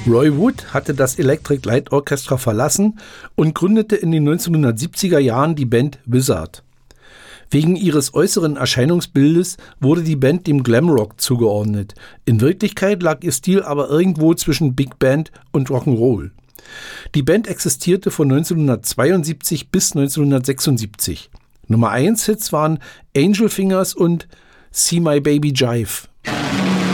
Roy Wood hatte das Electric Light Orchestra verlassen und gründete in den 1970er Jahren die Band Wizzard. Wegen ihres äußeren Erscheinungsbildes wurde die Band dem Glamrock zugeordnet. In Wirklichkeit lag ihr Stil aber irgendwo zwischen Big Band und Rock'n'Roll. Die Band existierte von 1972 bis 1976. Nummer 1 Hits waren Angel Fingers und See My Baby Jive.